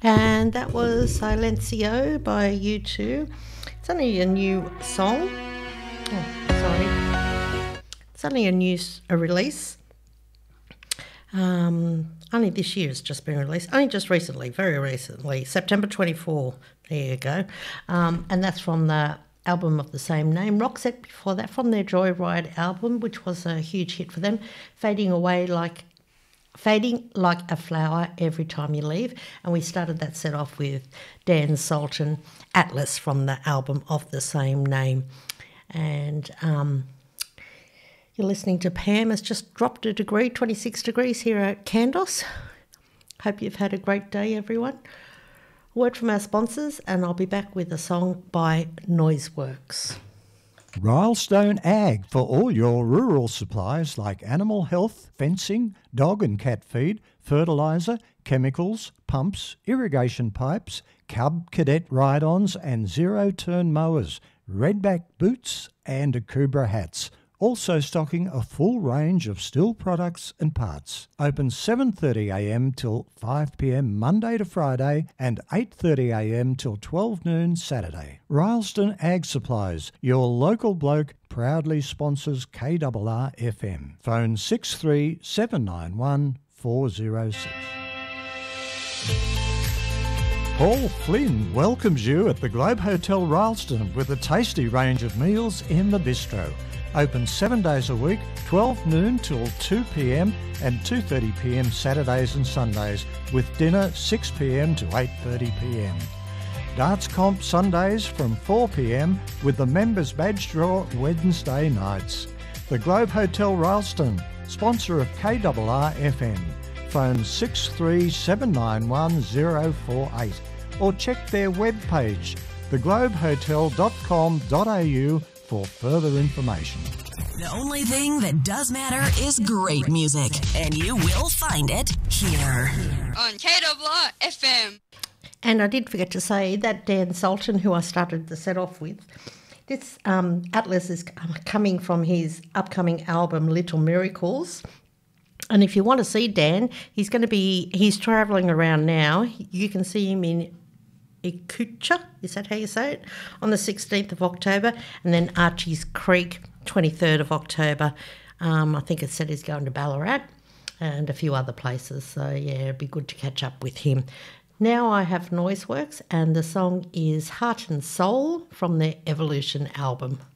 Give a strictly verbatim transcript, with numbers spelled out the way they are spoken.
And that was Silencio by U two. It's only a new song. Oh, sorry. It's only a new a release. Um, only this year it's just been released. Only just recently, very recently, September twenty-fourth. There you go. Um, and that's from the album of the same name. Roxette before that, from their Joyride album, which was a huge hit for them. Fading away like Fading Like a Flower Every Time You Leave. And we started that set off with Dan Sultan, Atlas, from the album of the same name. And um, you're listening to Pam. It's just dropped a degree, twenty-six degrees here at Kandos. Hope you've had a great day, everyone. Word from our sponsors, and I'll be back with a song by Noiseworks. Rylestone Ag for all your rural supplies like animal health, fencing, dog and cat feed, fertiliser, chemicals, pumps, irrigation pipes, Cub Cadet ride-ons and zero-turn mowers, redback boots and Akubra hats. Also stocking a full range of Stihl products and parts. Open seven thirty a m till five p m Monday to Friday and eight thirty a m till twelve noon Saturday. Rylestone Ag Supplies, your local bloke, proudly sponsors K R R F M. Phone six three seven nine one four zero six. Paul Flynn welcomes you at the Globe Hotel Rylestone with a tasty range of meals in the bistro. Open seven days a week, twelve noon till two p m and two thirty p m Saturdays and Sundays, with dinner six p m to eight thirty p m. Darts Comp Sundays from four p m with the members badge draw Wednesday nights. The Globe Hotel Rylestone, sponsor of K R R F M. Phone six three seven nine one zero four eight or check their webpage, the globe hotel dot com dot a u, for further information. The only thing that does matter is great music, and you will find it here on K R R F M. And I did forget to say that Dan Sultan, who I started the set off with, this um, Atlas is coming from his upcoming album Little Miracles. And if you want to see Dan, he's going to be, he's travelling around now. You can see him in Ikucha, is that how you say it? On the sixteenth of October, and then Archie's Creek, twenty-third of October. Um, I think it said he's going to Ballarat and a few other places. So, yeah, it'd be good to catch up with him. Now I have Noiseworks, and the song is Heart and Soul from their Evolution album.